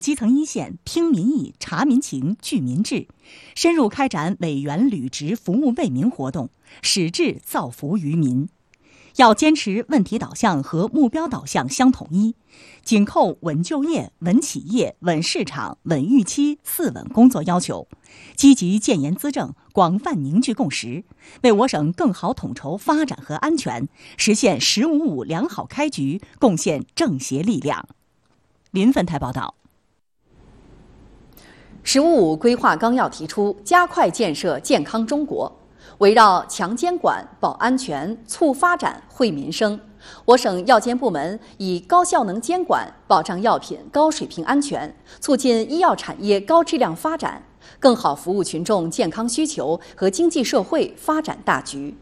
基层一线听民意、察民情、聚民智，深入开展委员履职服务为民活动，矢志造福于民。要坚持问题导向和目标导向相统一，紧扣稳就业、稳企业、稳市场、稳预期4稳工作要求，积极建言资政，广泛凝聚共识，为我省更好统筹发展和安全，实现“15+5”良好开局贡献政协力量。临汾台报道。 “15+5”规划纲要提出，加快建设健康中国。围绕强监管、保安全、促发展、惠民生，我省药监部门以高效能监管保障药品高水平安全，促进医药产业高质量发展，更好服务群众健康需求和经济社会发展大局。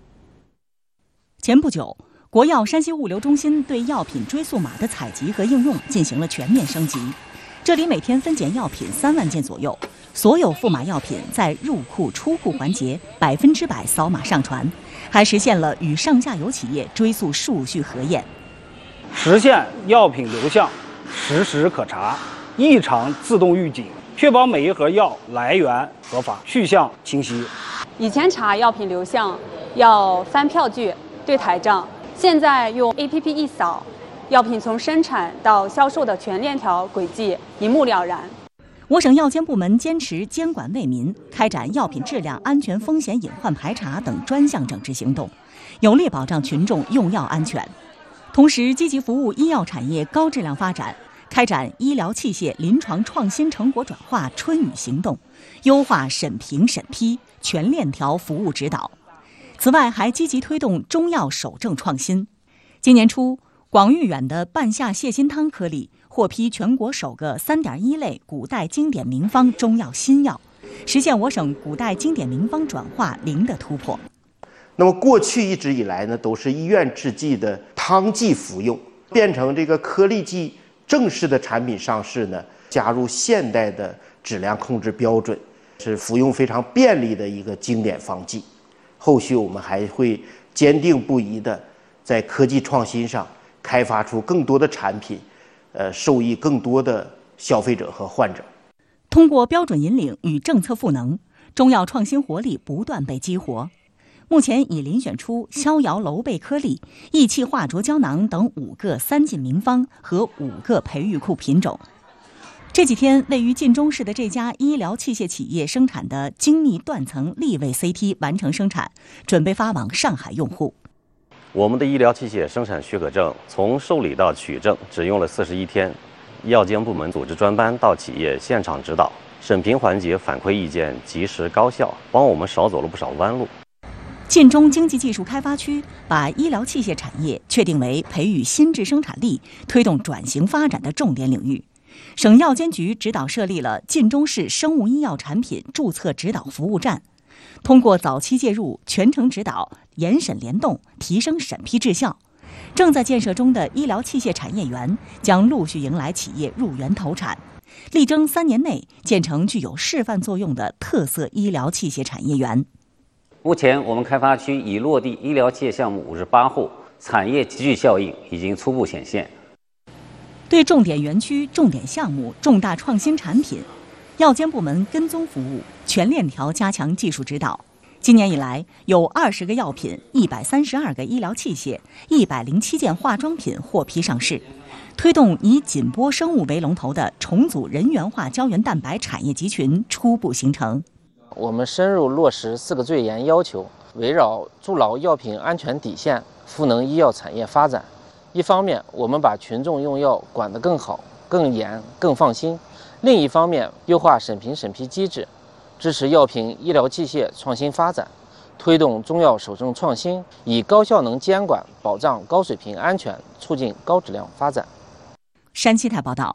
前不久，国药山西物流中心对药品追溯码的采集和应用进行了全面升级，这里每天分拣药品3万件左右。所有赋码药品在入库出库环节100%扫码上传，还实现了与上下游企业追溯数据核验， 实现药品流向实时可查，异常自动预警，确保每一盒药来源合法、去向清晰。 以前查药品流向要翻票据、对台账，现在用 APP 一扫，药品从生产到销售的全链条轨迹一目了然。 我省药监部门坚持监管为民，开展药品质量安全风险隐患排查等专项整治行动，有力保障群众用药安全。同时，积极服务医药产业高质量发展，开展医疗器械临床创新成果转化春雨行动，优化审评审批、全链条服务指导。此外，还积极推动中药守正创新。今年初，广誉远的半夏泻心汤颗粒获批全国首个3.1类古代经典名方中药新药，实现我省古代经典名方转化0的突破。 那么过去一直以来呢，都是医院制剂的汤剂服用，变成这个颗粒剂正式的产品上市呢，加入现代的质量控制标准，是服用非常便利的一个经典方剂。后续我们还会坚定不移的在科技创新上开发出更多的产品，受益更多的消费者和患者。 通过标准引领与政策赋能，中药创新活力不断被激活。目前已遴选出逍遥楼贝颗粒、益气化浊胶囊等5个3进名方和5个培育库品种。这几天，位于晋中市的这家医疗器械企业生产的精密断层立位 CT 完成生产，准备发往上海用户。 我们的医疗器械生产许可证从受理到取证只用了41天，药监部门组织专班到企业现场指导，审评环节反馈意见及时高效，帮我们少走了不少弯路。 晋中经济技术开发区把医疗器械产业确定为培育新质生产力、推动转型发展的重点领域。省药监局指导设立了晋中市生物医药产品注册指导服务站，通过早期介入、全程指导、严审联动，提升审批质效。正在建设中的医疗器械产业园将陆续迎来企业入园投产，力争3年内建成具有示范作用的特色医疗器械产业园。 目前，我们开发区已落地医疗器械项目58户，产业集聚效应已经初步显现。 对重点园区、重点项目、重大创新产品，药监部门跟踪服务，全链条加强技术指导。今年以来，有20个药品、132个医疗器械、107件化妆品获批上市，推动以锦波生物为龙头的重组人源化胶原蛋白产业集群初步形成。 我们深入落实4个最严要求，围绕筑牢药品安全底线，赋能医药产业发展。一方面，我们把群众用药管得更好、更严、更放心；另一方面，优化审评审批机制，支持药品医疗器械创新发展，推动中药守正创新，以高效能监管保障高水平安全，促进高质量发展。 山西台报道。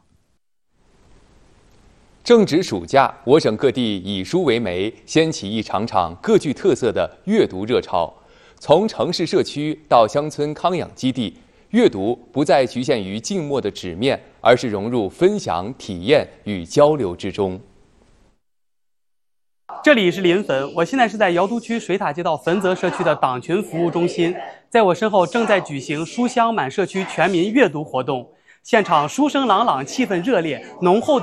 正值暑假，我省各地以书为媒，掀起一场场各具特色的阅读热潮。从城市社区到乡村康养基地，阅读不再局限于静默的纸面，而是融入分享、体验与交流之中。 这里是临汾，我现在是在瑶都区水塔街道汾泽社区的党群服务中心，在我身后正在举行书香满社区全民阅读活动。 现场书声朗朗，气氛热烈，浓厚